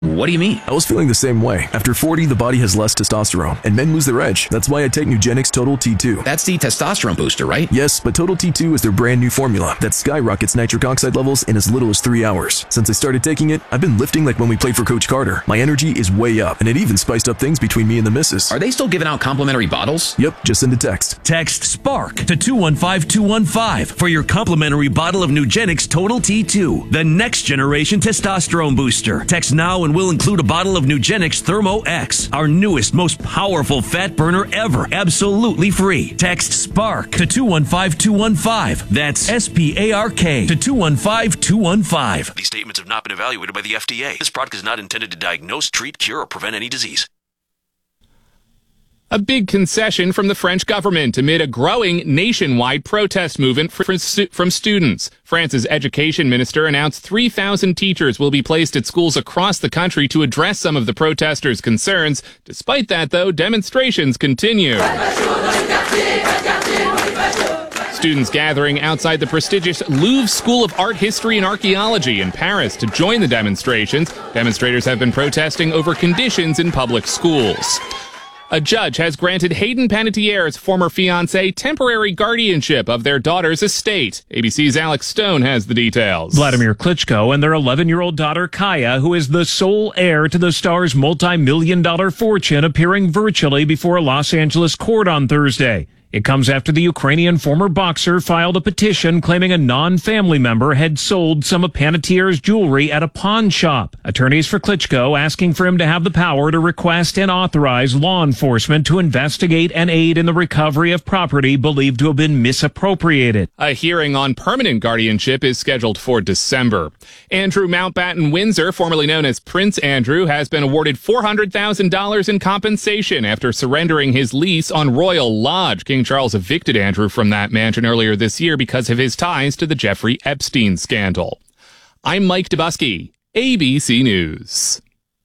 What do you mean? I was feeling the same way. After 40, the body has less testosterone, and men lose their edge. That's why I take Nugenix Total T2. That's the testosterone booster, right? Yes, but Total T2 is their brand new formula that skyrockets nitric oxide levels in as little as 3 hours. Since I started taking it, I've been lifting like when we played for Coach Carter. My energy is way up, and it even spiced up things between me and the missus. Are they still giving out complimentary bottles? Yep, just send a text. Text SPARK to 215215 for your complimentary bottle of Nugenix Total T2, the next generation testosterone booster. Text now and we'll include a bottle of Nugenix Thermo X, our newest, most powerful fat burner ever, absolutely free. Text SPARK to 215215. That's SPARK to 215215. These statements have not been evaluated by the FDA. This product is not intended to diagnose, treat, cure, or prevent any disease. A big concession from the French government amid a growing nationwide protest movement from students. France's education minister announced 3,000 teachers will be placed at schools across the country to address some of the protesters' concerns. Despite that, though, demonstrations continue. Students gathering outside the prestigious Louvre School of Art, History, and Archaeology in Paris to join the demonstrations. Demonstrators have been protesting over conditions in public schools. A judge has granted Hayden Panettiere's former fiancé temporary guardianship of their daughter's estate. ABC's Alex Stone has the details. Vladimir Klitschko and their 11-year-old daughter Kaya, who is the sole heir to the star's multi-million-dollar fortune, appearing virtually before a Los Angeles court on Thursday. It comes after the Ukrainian former boxer filed a petition claiming a non-family member had sold some of Panettiere's jewelry at a pawn shop. Attorneys for Klitschko asking for him to have the power to request and authorize law enforcement to investigate and aid in the recovery of property believed to have been misappropriated. A hearing on permanent guardianship is scheduled for December. Andrew Mountbatten Windsor, formerly known as Prince Andrew, has been awarded $400,000 in compensation after surrendering his lease on Royal Lodge. King Charles evicted Andrew from that mansion earlier this year because of his ties to the Jeffrey Epstein scandal. I'm Mike Dubusky, ABC News.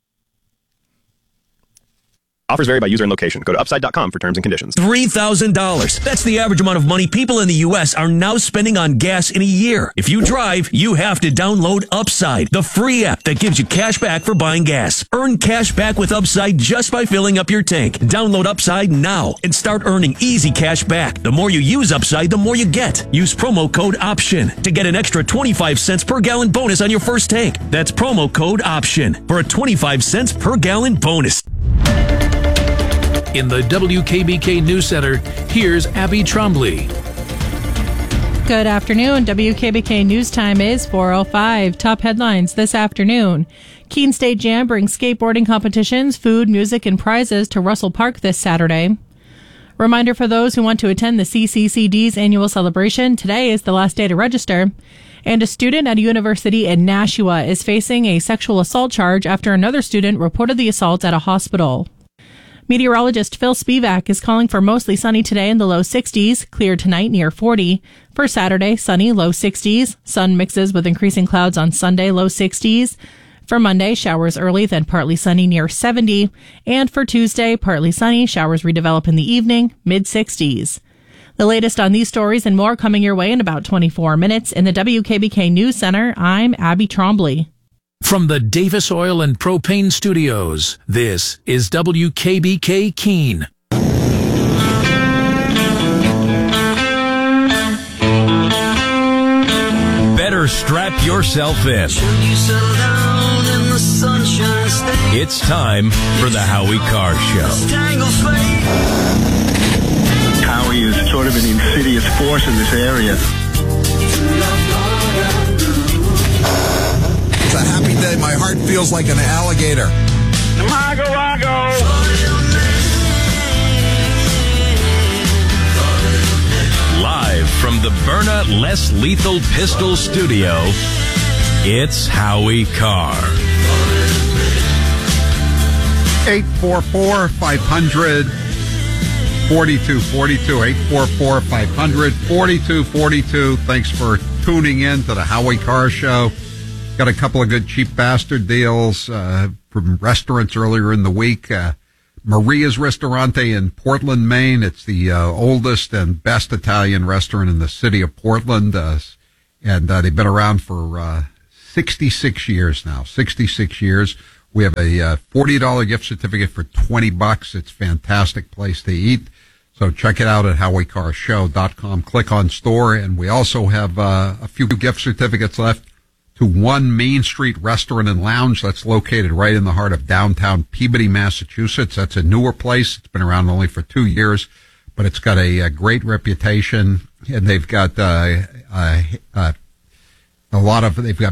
Offers vary by user and location. Go to upside.com for terms and conditions. $3,000. That's the average amount of money people in the U.S. are now spending on gas in a year. If you drive, you have to download Upside, the free app that gives you cash back for buying gas. Earn cash back with Upside just by filling up your tank. Download Upside now and start earning easy cash back. The more you use Upside, the more you get. Use promo code OPTION to get an extra 25 cents per gallon bonus on your first tank. That's promo code OPTION for a 25 cents per gallon bonus. In the WKBK News Center, here's Abby Trombley. Good afternoon. WKBK News Time is 4:05. Top headlines this afternoon. Keene State Jam brings skateboarding competitions, food, music, and prizes to Russell Park this Saturday. Reminder for those who want to attend the CCCD's annual celebration, today is the last day to register. And a student at a university in Nashua is facing a sexual assault charge after another student reported the assault at a hospital. Meteorologist Phil Spivak is calling for mostly sunny today in the low 60s, clear tonight near 40. For Saturday, sunny, low 60s. Sun mixes with increasing clouds on Sunday, low 60s. For Monday, showers early, then partly sunny near 70. And for Tuesday, partly sunny, showers redevelop in the evening, mid-60s. The latest on these stories and more coming your way in about 24 minutes. In the WKBK News Center, I'm Abby Trombley. From the Davis Oil and Propane Studios, this is WKBK Keene. Better strap yourself in. It's time for the Howie Carr Show. Howie is sort of an insidious force in this area. It's a happy day. My heart feels like an alligator. Live from the Byrna Less Lethal Pistol Studio, it's Howie Carr. 844-500-4242. 844-500-4242. Thanks for tuning in to the Howie Carr Show. Got a couple of good cheap bastard deals from restaurants earlier in the week. Maria's Ristorante in Portland, Maine. It's the oldest and best Italian restaurant in the city of Portland. And they've been around for 66 years now. 66 years. We have a $40 gift certificate for $20. It's a fantastic place to eat. So check it out at HowieCarShow.com. Click on store. And we also have a few gift certificates left to One Main Street Restaurant and Lounge. That's located right in the heart of downtown Peabody, Massachusetts. That's a newer place. It's been around only for 2 years, but it's got a great reputation. And they've got they've got